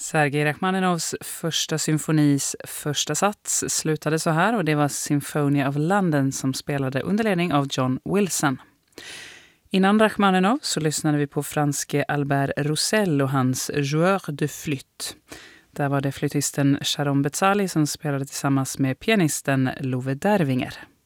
Sergej Rachmaninovs första symfonis första sats slutade så här, och det var Symphony of London som spelade under ledning av John Wilson. Innan Rachmaninov så lyssnade vi på franske Albert Roussel och hans Joueur de flûte. Där var det flytisten Sharon Betzali som spelade tillsammans med pianisten Love Dervinger.